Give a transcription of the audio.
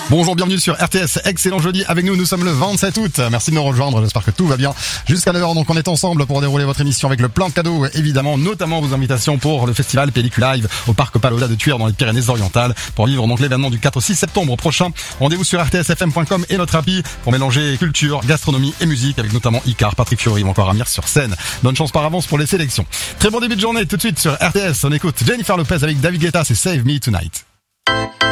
Bonjour, bienvenue sur RTS. Excellent jeudi avec nous. Nous sommes le 27 août. Merci de nous rejoindre. J'espère que tout va bien. Jusqu'à 9h, donc on est ensemble pour dérouler votre émission avec le plein de cadeaux, évidemment, notamment vos invitations pour le festival Pellicule Live au parc Palau de Tuire dans les Pyrénées-Orientales pour vivre donc l'événement du 4 au 6 septembre prochain. Rendez-vous sur rtsfm.com et notre appli pour mélanger culture, gastronomie et musique avec notamment Icar, Patrick Fiori ou encore Amir sur scène. Bonne chance par avance pour les sélections. Très bon début de journée tout de suite sur RTS. On écoute Jennifer Lopez avec David Guetta, c'est Save Me Tonight.